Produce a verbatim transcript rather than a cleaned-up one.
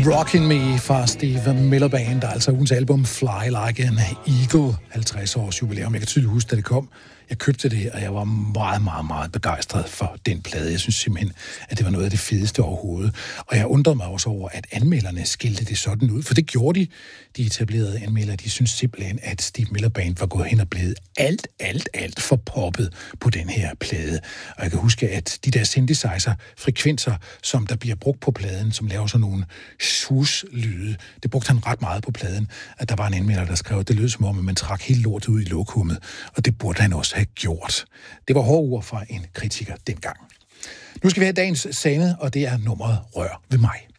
Rockin' Me fra Steve Miller Band, der altså ugens album Fly Like an Eagle, halvtreds års jubilæum. Jeg kan tydeligt huske, da det kom. Jeg købte det, og jeg var meget, meget, meget begejstret for den plade. Jeg synes simpelthen, at det var noget af det fedeste overhovedet. Og jeg undrede mig også over, at anmelderne skilte det sådan ud. For det gjorde de, de etablerede anmeldere. De synes simpelthen, at Steve Miller Band var gået hen og blevet alt, alt, alt for poppet på den her plade. Og jeg kan huske, at de der synthesizer-frekvenser, som der bliver brugt på pladen, som laver sådan nogle sus-lyde, det brugte han ret meget på pladen. At der var en anmelder, der skrev, at det lød som om, at man trak helt lortet ud i lokummet. Og det burde han også have gjort. Det var hårde ord fra en kritiker dengang. Nu skal vi have dagens sande, og det er nummeret Rør ved mig.